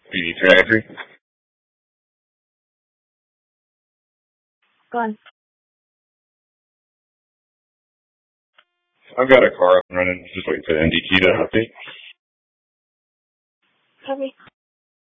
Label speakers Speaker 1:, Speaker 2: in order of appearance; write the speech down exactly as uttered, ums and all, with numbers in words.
Speaker 1: Do you need telemetry?
Speaker 2: Go on.
Speaker 1: I've got a car up and running. Just waiting for the M D T to update.
Speaker 2: Copy.